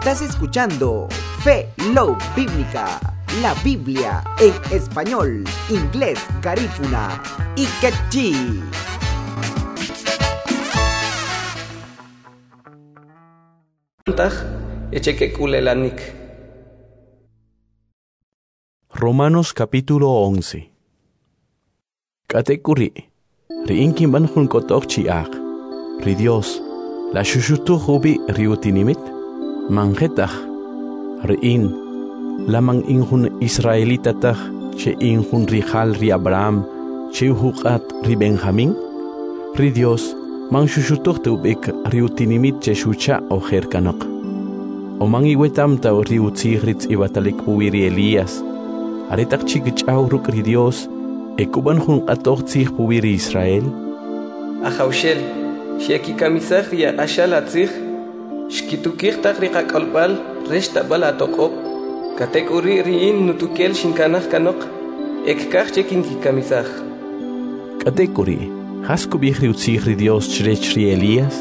Estás escuchando Fe Love Bíblica, la Biblia en español, inglés, garífuna y quechí. Romanos capítulo 11. Katekuri, riinkin ban hun kotok chiak, ri Dios, la shushutu hubi riutinimit, mangetach, riin, lamang inhun Israelitatach, che inhun rihal ri Abraham, che hukat ri Benjamin, ri Dios, mang shushutuh tubik riutinimit che shucha o herkanak. O mangiwetam tau riutzihritz ibatalik puwiri Elías, aretak chikich auruk ri Dios, ekuban hun qatoqtzih puwiri Israel. Ahaushel, shiaki kamisach ya ashalatzih, shkitukih takriqa kalbal, reshta balatokop, katekuri riin nutukel shinkanach kanok, ekkach chekinki kamisach. Katekuri, haskubih riutzih ri Dios chrech ri Elías?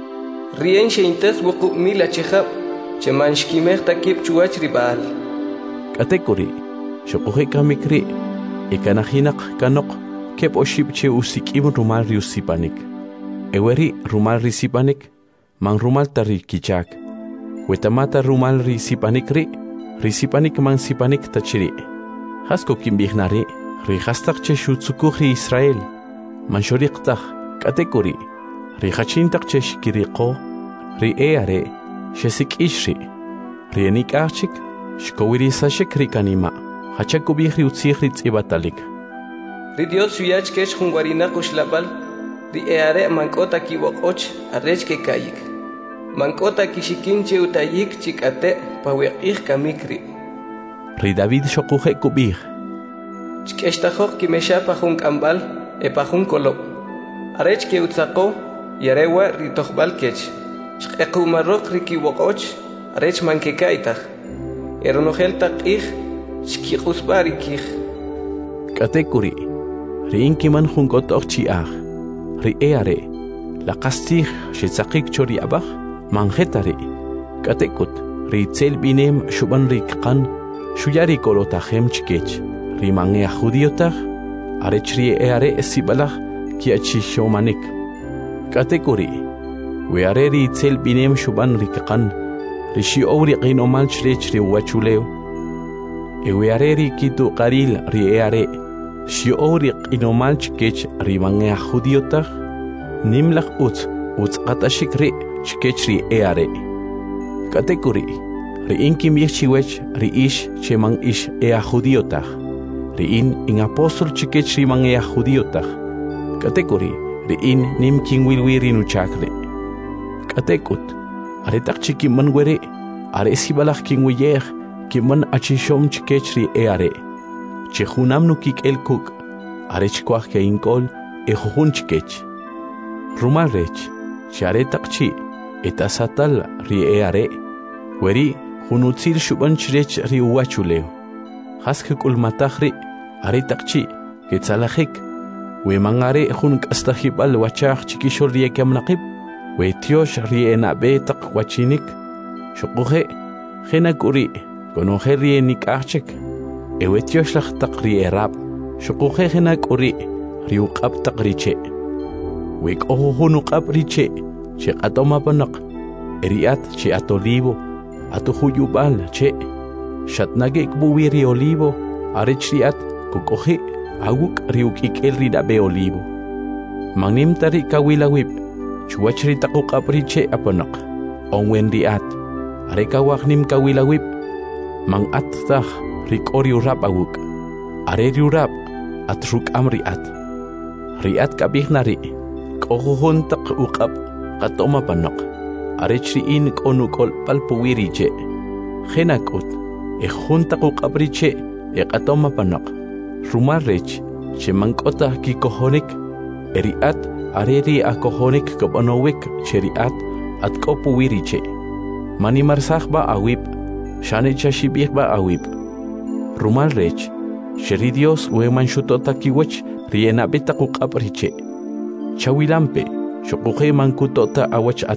Rien sheintes wuku mila chehab, cheman shkimech takip chuach ri baal. Katekuri, shokuhe kamikri, ikanahinak kanok, kep oshib che usikim rumal riusipanik. Eweri rumal risipanik, mang rumal tari kichak. Wetamata rumal risipanik risipanik mang sipanik tachiri. Hasko kimbihnari, rihastak che shutsukuhi Israel. Manshoriqtach, katekuri, rihachintak che shikiriqo, ri eare, shesik ishri, rienik archik, shkowiri sashek rikanima, hachakubih riutzihritz ibatalik. Ri Dios shuyach kesh hungwarina kushlabal, ri eare mankota kiwokoch arrech ke kayik. Mankota kishikinche utayik chikate paweqih kamikri. Ri David shokuhe kubih. Chkeshtahok kimesha pahun kambal, pahun kolop. Arrech ke utzako, yarewa ri tohbal kech. Shkekumarok ri kiwokoch, arrech mankekaitach. Eronohel takih, shkikusbarikih. Katekuri, ri inkiman hunkotok chiach, ri eare, la kastih shetsakik chori abach, manjetari, katekut, ri tzel binem shuban rikkan, shuyari kolotachem chikech, ri mangea judiotach, arech ri eare esibalach, kiachishomanik. Katekuri, weare ri tzel binem shuban rikkan, ri shiori qinomal chrech ri wachuleo, eweare ri kitu qaril ri eare, shiori qinomal chikech ri mangea judiotach, nimlach utzqatashik ri chikech ri eare. Katekuri, ri inkim yechchiwech ri ish chemang ish ea judiotach, ri in apostol chikech ri mangea judiotach. Katekuri, ri in nimkin wilwiri nuchakre. Katekut, aretak chikiman were, are sibalach king wiyeh, kiman achishom chikech ri eare. Chehunam nukik el kuk, arech kwach ke inkol, ehun chikech. Rumal rech, charetak chi, etasatal ri eare. Weri, hunutzil shuban chrech ri uachuleo. Haskekul matachri, aretak chi, ketzalachik. We mangare hun kastahibal wachach chikishor ri ekamnaqib. We tiosh ri enabe tak wachinik. Shukuhe, henakuri, konohe ri enikachik. Ewe tiosh lach tak ri erab. Shukuhe henakuri, ri uqab tak riche. Wek ohuhunukab riche, che atoma panak. Eriat che atolivo, atuhuyubal che. Shatnagek buwiri olivo, arichriat, kukohe, awuk riukik el ridabe olivo. Mangnim tari kawilawib, chuachri takukab riche apanak. Ongwen riat, arekawaknim kawilawib. Mang attah rikori urab awuk. Areri urab, atruk amriat. Riat kabihnari, kohuhun tak ukab, katoma panak. Arechri in konukol palpuwiriche. Henakut, tak ukab riche, katoma panak. Rumarech, chemankota kikohonik, eriat, areri akohonik kabanowik, cheriat, at kopuwiriche. Manimarsach ba awib, shanechashibih ba awib. Rumarech, sheridios weman shutota kiwech, rienabita kukab riche. Chawilampe, shokuhe mankutota awach